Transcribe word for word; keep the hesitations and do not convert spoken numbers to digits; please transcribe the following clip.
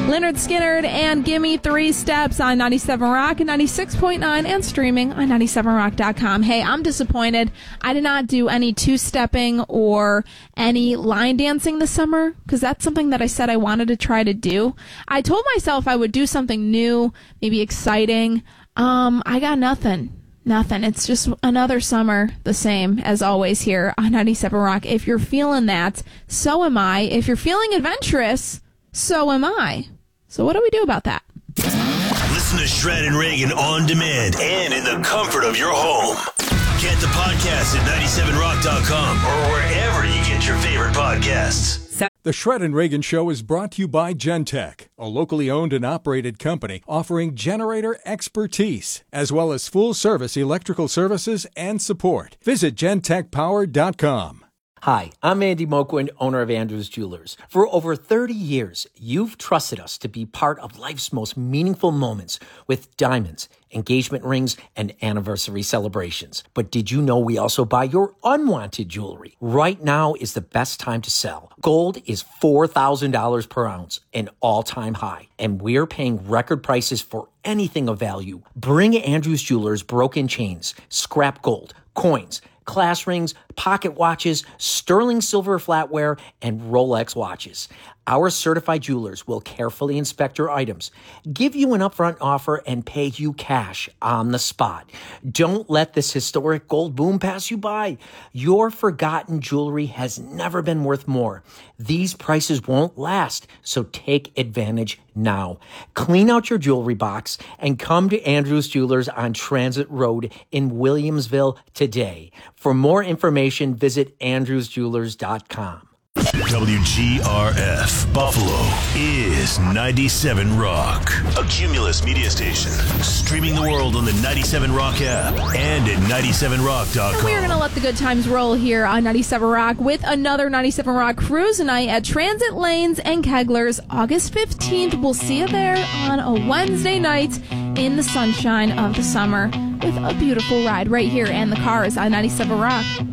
Leonard Skinner and Gimme Three Steps on ninety-seven Rock and ninety-six point nine and streaming on ninety-seven rock dot com. Hey, I'm disappointed. I did not do any two-stepping or any line dancing this summer because that's something that I said I wanted to try to do. I told myself I would do something new, maybe exciting. Um, I got nothing. Nothing. It's just another summer, the same as always here on ninety-seven Rock. If you're feeling that, so am I. If you're feeling adventurous, so am I. So what do we do about that? Listen to Shred and Reagan on demand and in the comfort of your home. Get the podcast at ninety-seven rock dot com or wherever you get your favorite podcasts. The Shred and Reagan Show is brought to you by Gentech, a locally owned and operated company offering generator expertise, as well as full-service electrical services and support. Visit gentech power dot com. Hi, I'm Andy Moquin, owner of Andrews Jewelers. For over thirty years, you've trusted us to be part of life's most meaningful moments with diamonds, engagement rings, and anniversary celebrations. But did you know we also buy your unwanted jewelry? Right now is the best time to sell. Gold is four thousand dollars per ounce, an all-time high, and we're paying record prices for anything of value. Bring Andrews Jewelers broken chains, scrap gold, coins, class rings, pocket watches, sterling silver flatware, and Rolex watches. Our certified jewelers will carefully inspect your items, give you an upfront offer, and pay you cash on the spot. Don't let this historic gold boom pass you by. Your forgotten jewelry has never been worth more. These prices won't last, so take advantage now. Clean out your jewelry box and come to Andrews Jewelers on Transit Road in Williamsville today. For more information, visit andrews jewelers dot com. W G R F Buffalo is ninety-seven Rock, a Cumulus media station, streaming the world on the ninety-seven Rock app and at ninety-seven rock dot com. We are going to let the good times roll here on ninety-seven Rock with another ninety-seven Rock cruise night at Transit Lanes and Kegler's August fifteenth. We'll see you there on a Wednesday night in the sunshine of the summer with a beautiful ride right here and the cars on ninety-seven Rock.